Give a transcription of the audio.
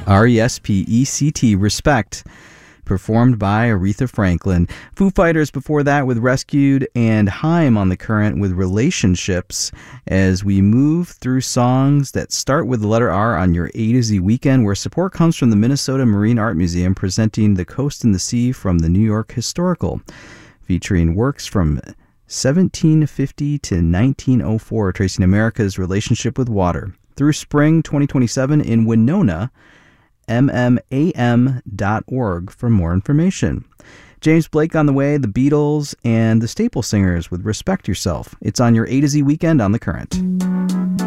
R-E-S-P-E-C-T, Respect, performed by Aretha Franklin. Foo Fighters before that with Rescued, and Haim on the Current with Relationships, as we move through songs that start with the letter R on your A to Z weekend, where support comes from the Minnesota Marine Art Museum, presenting The Coast and the Sea from the New York Historical, featuring works from 1750 to 1904, tracing America's relationship with water. Through spring 2027 in Winona, mmam.org for more information. James Blake on the way, the Beatles, and the Staple Singers with Respect Yourself. It's on your A to Z weekend on The Current.